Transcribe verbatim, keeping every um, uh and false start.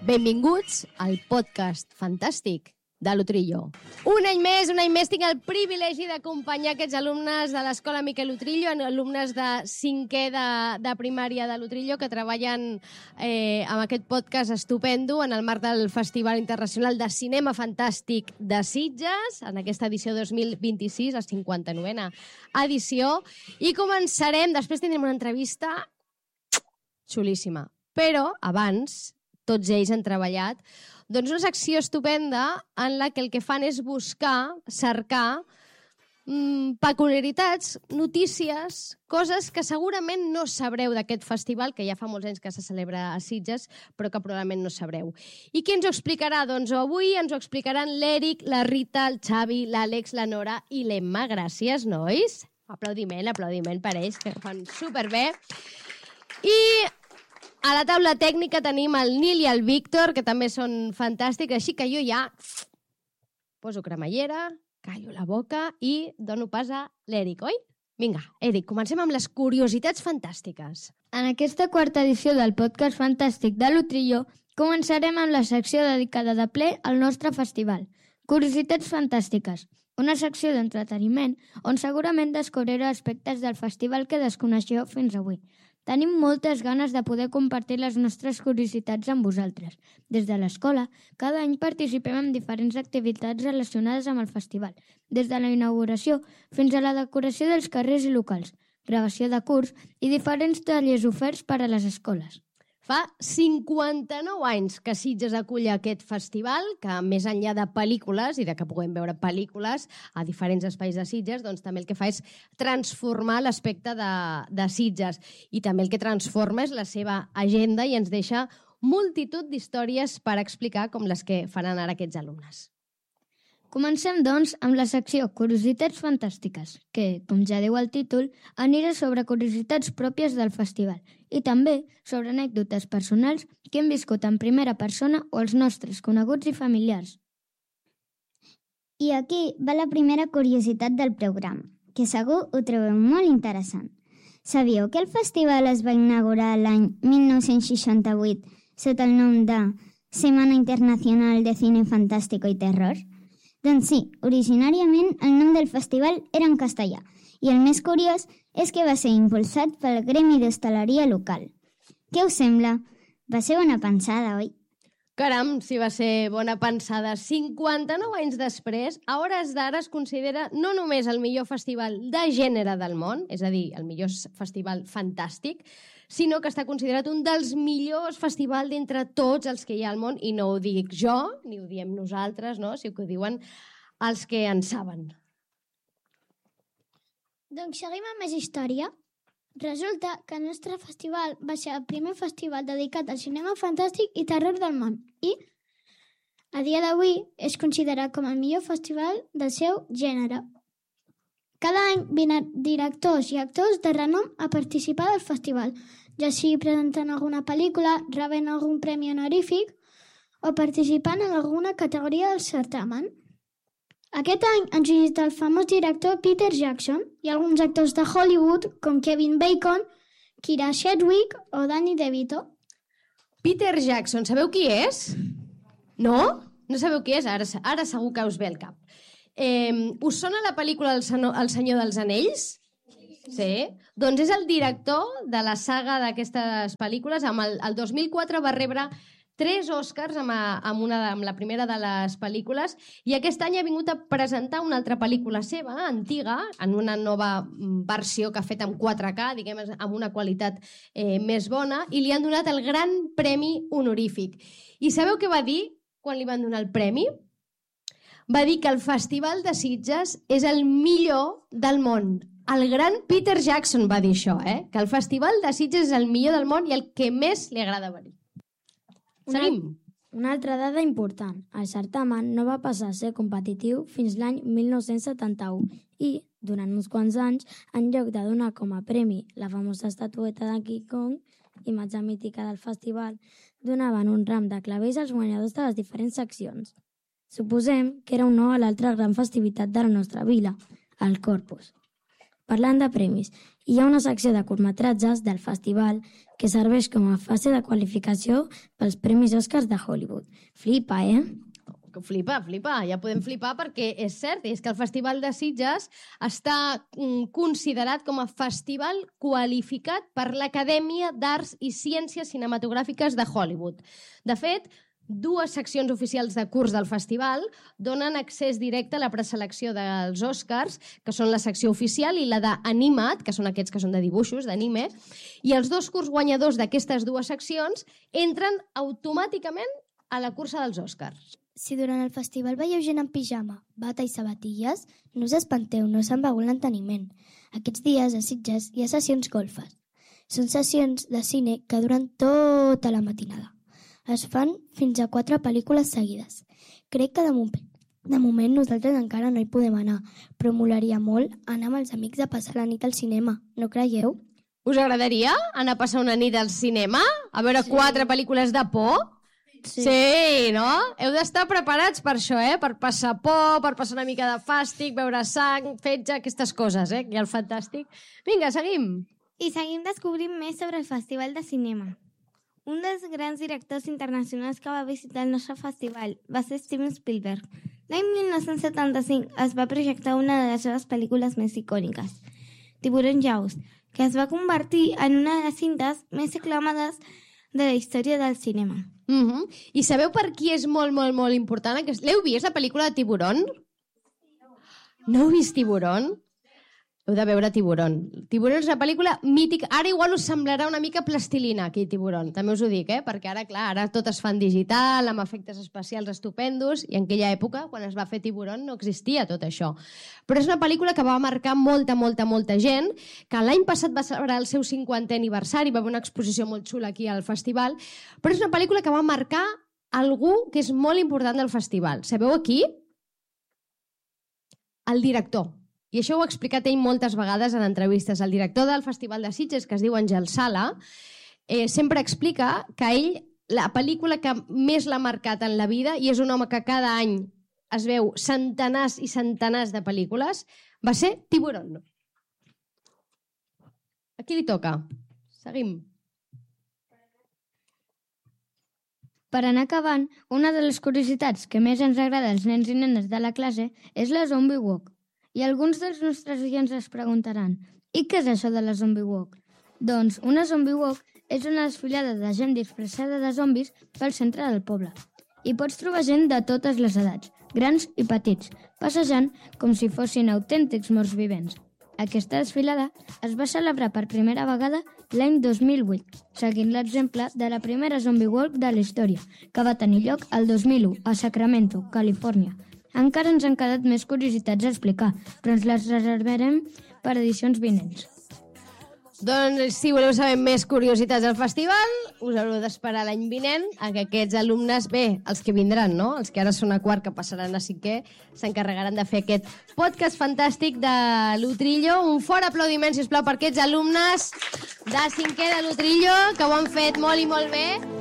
Benvinguts al podcast fantàstic de l'Utrillo. Un any més, un any més, tinc el privilegi d'acompanyar aquests alumnes de l'Escola Miquel Utrillo, alumnes de cinquè de, de primària de l'Utrillo, que treballen eh, amb aquest podcast estupendo en el marc del Festival Internacional de Cinema Fantàstic de Sitges, en aquesta edició dos mil vint-i-sis, la cinquanta-novena edició. I començarem, després tindrem una entrevista xulíssima. Però abans, tots ells han treballat doncs una secció estupenda en la que el que fan és buscar, cercar mmm, peculiaritats, notícies, coses que segurament no sabreu d'aquest festival, que ja fa molts anys que se celebra a Sitges, però que probablement no sabreu. I qui ens ho explicarà? Doncs avui ens ho explicaran l'Eric, la Rita, el Xavi, l'Àlex, la Nora i l'Emma. Gràcies, nois. Aplaudiment, aplaudiment per ells, que ho fan superbé. I a la taula tècnica tenim el Nil i el Víctor, que també són fantàstics, així que jo ja poso cremallera, callo la boca i dono pas a l'Eric, oi? Vinga, Eric, comencem amb les curiositats fantàstiques. En aquesta quarta edició del podcast fantàstic de l'Utrillo començarem amb la secció dedicada de ple al nostre festival. Curiositats fantàstiques, una secció d'entreteniment on segurament descobrireu aspectes del festival que desconeixeu fins avui. Tenim moltes ganes de poder compartir les nostres curiositats amb vosaltres. Des de l'escola, cada any participem en diferents activitats relacionades amb el festival, des de la inauguració fins a la decoració dels carrers i locals, gravació de curs i diferents tallers oferts per a les escoles. Fa cinquanta-nou anys que Sitges acull aquest festival, que més enllà de pel·lícules i de que puguem veure pel·lícules a diferents espais de Sitges, doncs també el que fa és transformar l'aspecte de, de Sitges. I també el que transforma és la seva agenda i ens deixa multitud d'històries per explicar, com les que faran ara aquests alumnes. Comencem, doncs, amb la secció Curiositats Fantàstiques, que, com ja diu el títol, anirà sobre curiositats pròpies del festival i també sobre anècdotes personals que hem viscut en primera persona o els nostres coneguts i familiars. I aquí va la primera curiositat del programa, que segur ho trobeu molt interessant. Sabíeu que el festival es va inaugurar l'any mil nou-cents seixanta-vuit sota el nom de Semana Internacional de Cine Fantástico y Terror? Doncs sí, originàriament el nom del festival era en castellà i el més curiós és que va ser impulsat pel gremi d'hostaleria local. Què us sembla? Va ser bona pensada, oi? Caram, si va ser bona pensada. cinquanta-nou anys després, a hores d'ara es considera no només el millor festival de gènere del món, és a dir, el millor festival fantàstic, sinó que està considerat un dels millors festivals d'entre tots els que hi ha al món, i no ho dic jo, ni ho diem nosaltres, no? Sinó que ho diuen els que en saben. Doncs seguim amb més història. Resulta que el nostre festival va ser el primer festival dedicat al cinema fantàstic i terror del món i, a dia d'avui, és considerat com el millor festival del seu gènere. Cada any venen directors i actors de renom a participar del festival, ja sigui presentant alguna pel·lícula, rebent algun premi honorífic o participant en alguna categoria del certamen. Aquest any ens visita el famós director Peter Jackson i alguns actors de Hollywood com Kevin Bacon, Kira Sedgwick o Danny DeVito. Peter Jackson, sabeu qui és? No? No sabeu qui és? Ara, ara segur que us ve al cap. Eh, us sona la pel·lícula El Senyor, El Senyor dels Anells? Sí? Doncs és el director de la saga d'aquestes pel·lícules. Amb el, el dos mil quatre va rebre tres Oscars amb, amb, una, amb la primera de les pel·lícules i aquest any ha vingut a presentar una altra pel·lícula seva, antiga, en una nova versió que ha fet amb quatre K, diguem, amb una qualitat eh, més bona, i li han donat el gran premi honorífic. I sabeu què va dir quan li van donar el premi? Va dir que el Festival de Sitges és el millor del món. El gran Peter Jackson va dir això, eh? Que el Festival de Sitges és el millor del món i el que més li agrada venir. Seguim. Una, una altra dada important. El certamen no va passar a ser competitiu fins l'any mil nou-cents setanta-u i, durant uns quants anys, en lloc de donar com a premi la famosa estatueta de King Kong, imatge mítica del festival, donaven un ram de clavells als guanyadors de les diferents seccions. Suposem que era un no a l'altra gran festivitat de la nostra vila, el Corpus. Parlant de premis, hi ha una secció de curtmetratges del festival que serveix com a fase de qualificació pels Premis Oscars de Hollywood. Flipa, eh? Flipa, flipa, ja podem flipar perquè és cert, és que el Festival de Sitges està mm, considerat com a festival qualificat per l'Acadèmia d'Arts i Ciències Cinematogràfiques de Hollywood. De fet, dues seccions oficials de curs del festival donen accés directe a la preselecció dels Oscars, que són la secció oficial, i la d'Animat, que són aquests que són de dibuixos, d'anime, i els dos curs guanyadors d'aquestes dues seccions entren automàticament a la cursa dels Oscars. Si durant el festival veieu gent en pijama, bata i sabatilles, no us espanteu, no s'han begut l'enteniment. Aquests dies a Sitges hi ha sessions golfes. Són sessions de cine que duren tota la matinada. Es fan fins a quatre pel·lícules seguides. Crec que de moment, de moment nosaltres encara no hi podem anar, però molaria molt anar amb els amics a passar la nit al cinema, no creieu? Us agradaria anar a passar una nit al cinema? A veure sí. quatre pel·lícules de por? Sí. sí, no? Heu d'estar preparats per això, eh? Per passar por, per passar una mica de fàstic, veure sang, fetge, aquestes coses, eh? Que hi ha el fantàstic. Vinga, seguim. I seguim descobrint més sobre el Festival de Cinema. Un dels grans directors internacionals que va visitar el nostre festival va ser Steven Spielberg. L'any mil nou-cents setanta-cinc es va projectar una de les seves pel·lícules més icòniques, Tiburón Jaws, que es va convertir en una de les cintes més aclamades de la història del cinema. Mm-hmm. I sabeu per qui és molt, molt, molt important? L'heu vist, la pel·lícula de Tiburón? No heu vist Tiburón? Heu de veure Tiburón. Tiburón és una pel·lícula mítica. Ara igual us semblarà una mica plastilina, aquí, Tiburón. També us ho dic, eh? Perquè ara, clar, ara tot es fa en digital, amb efectes especials estupendos, i en aquella època, quan es va fer Tiburón, no existia tot això. Però és una pel·lícula que va marcar molta, molta, molta gent, que l'any passat va celebrar el seu cinquantè aniversari, va haver una exposició molt xula aquí al festival, però és una pel·lícula que va marcar algú que és molt important del festival. Sabeu aquí? El director. I això ho ha explicat ell moltes vegades en entrevistes. El director del Festival de Sitges, que es diu Àngel Sala, eh, sempre explica que ell, la pel·lícula que més l'ha marcat en la vida, i és un home que cada any es veu centenars i centenars de pel·lícules, va ser Tiburón. A qui li toca? Seguim. Per anar acabant, una de les curiositats que més ens agrada als nens i nenes de la classe és la Zombie Walk. I alguns dels nostres oients es preguntaran: i què és això de la Zombie Walk? Doncs una Zombie Walk és una desfilada de gent disfressada de zombis pel centre del poble. Hi pots trobar gent de totes les edats, grans i petits, passejant com si fossin autèntics morts vivents. Aquesta desfilada es va celebrar per primera vegada l'any dos mil vuit, seguint l'exemple de la primera Zombie Walk de la història, que va tenir lloc el dos mil u a Sacramento, Califòrnia. Encara ens han quedat més curiositats a explicar, però ens les reservarem per edicions vinents. Doncs si voleu saber més curiositats del festival, us haureu d'esperar l'any vinent a que aquests alumnes, bé, els que vindran, no? Els que ara són a quart, que passaran a cinquè, s'encarregaran de fer aquest podcast fantàstic de l'Utrillo. Un fort aplaudiment, sisplau, per aquests alumnes de cinquè de l'Utrillo, que ho han fet molt i molt bé.